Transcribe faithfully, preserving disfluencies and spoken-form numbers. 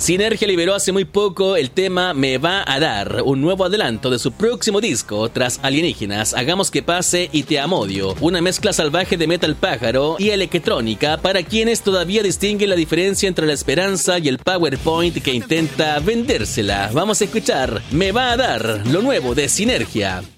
Sinergia liberó hace muy poco el tema Me va a dar, un nuevo adelanto de su próximo disco tras Alienígenas, Hagamos que pase y Te amodio, una mezcla salvaje de metal pájaro y electrónica para quienes todavía distinguen la diferencia entre la esperanza y el PowerPoint que intenta vendérsela. Vamos a escuchar Me va a dar, lo nuevo de Sinergia.